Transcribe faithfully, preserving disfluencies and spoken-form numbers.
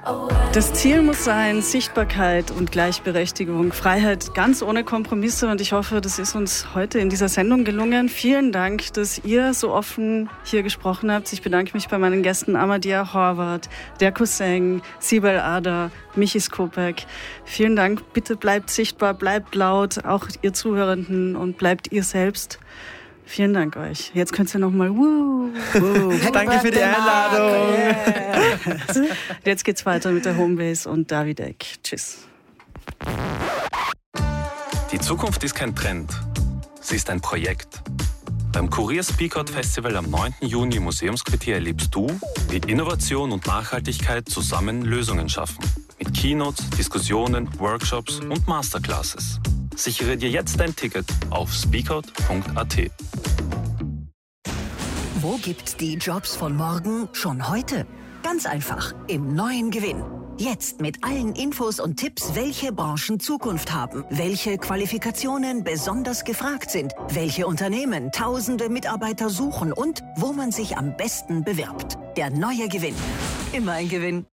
Das Ziel muss sein, Sichtbarkeit und Gleichberechtigung, Freiheit ganz ohne Kompromisse, und ich hoffe, das ist uns heute in dieser Sendung gelungen. Vielen Dank, dass ihr so offen hier gesprochen habt. Ich bedanke mich bei meinen Gästen Amadia Horvath, der Cousin, Sibel Ader, Michi Skopek. Vielen Dank, bitte bleibt sichtbar, bleibt laut, auch ihr Zuhörenden, und bleibt ihr selbst. Vielen Dank euch. Jetzt könnt ihr nochmal wuh, wuh. Danke für die Einladung. Yeah. Jetzt geht's weiter mit der Homebase und David Eck. Tschüss. Die Zukunft ist kein Trend. Sie ist ein Projekt. Beim Kurier Speak Out Festival am neunten Juni im Museumsquartier erlebst du, wie Innovation und Nachhaltigkeit zusammen Lösungen schaffen. Mit Keynotes, Diskussionen, Workshops und Masterclasses. Sichere dir jetzt dein Ticket auf speakout punkt a t. Wo gibt's die Jobs von morgen schon heute? Ganz einfach, im neuen Gewinn. Jetzt mit allen Infos und Tipps, welche Branchen Zukunft haben, welche Qualifikationen besonders gefragt sind, welche Unternehmen tausende Mitarbeiter suchen und wo man sich am besten bewirbt. Der neue Gewinn. Immer ein Gewinn.